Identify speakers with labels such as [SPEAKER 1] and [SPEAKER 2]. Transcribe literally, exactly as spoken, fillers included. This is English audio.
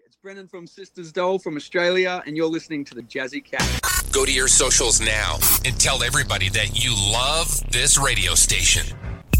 [SPEAKER 1] It's Brendan from Sisters Doll from Australia, and you're listening to the Jazzy Cat.
[SPEAKER 2] Go to your socials now and tell everybody that you love this radio station.